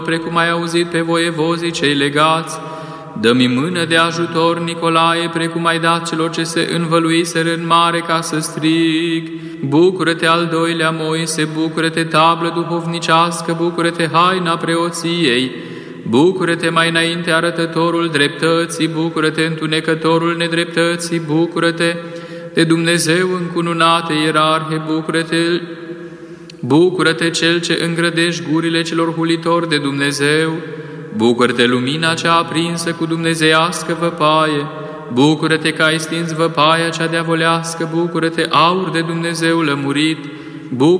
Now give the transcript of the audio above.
precum ai auzit pe voievozii cei legați. Dă-mi mână de ajutor, Nicolae, precum ai dat celor ce se învăluiseră în mare ca să strig. Bucură-te, al doilea Moise, bucură-te, tablă duhovnicească, bucură-te, haina preoției. Bucură-te mai înainte, arătătorul dreptății, bucură-te, întunecătorul nedreptății, bucură-te, de Dumnezeu încununate ierarhe, bucură-te, cel ce îngrădești gurile celor hulitori de Dumnezeu. Bucură-te, lumina cea aprinsă cu dumnezeiască văpaie. Bucură-te că ai stins văpaia cea diavolească. Bucură-te, aur de Dumnezeu lămurit.